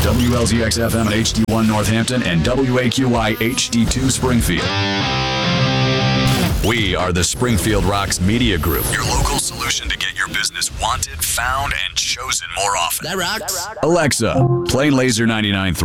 WLZX FM HD1 Northampton and WAQY HD2 Springfield. We are the Springfield Rocks Media Group, your local solution to get your business wanted, found, and chosen more often. That rocks. Alexa, play Laser 99.3.